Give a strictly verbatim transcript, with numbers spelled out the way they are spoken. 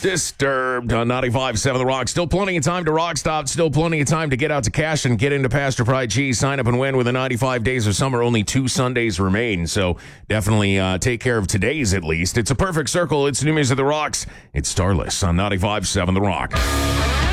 Disturbed on ninety-five point seven The Rock. Still plenty of time to rock stop. Still plenty of time to get out to cash and get into Pastor Pride Cheese. Sign up and win with the ninety-five days of summer. Only two Sundays remain, so definitely uh, take care of today's at least. It's a perfect circle. It's new music of The Rocks. It's Starless on ninety-five point seven The Rock.